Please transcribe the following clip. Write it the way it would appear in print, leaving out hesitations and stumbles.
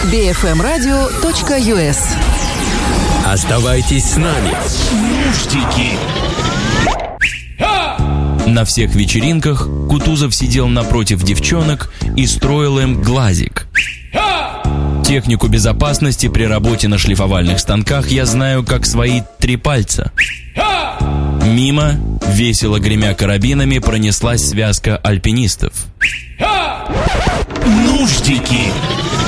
bfmradio.us. Оставайтесь с нами. Нуждики. На всех вечеринках Кутузов сидел напротив девчонок и строил им глазик. Технику безопасности при работе на шлифовальных станках я знаю как свои 3 пальца. Мимо, весело гремя карабинами, пронеслась связка альпинистов. Нуждики.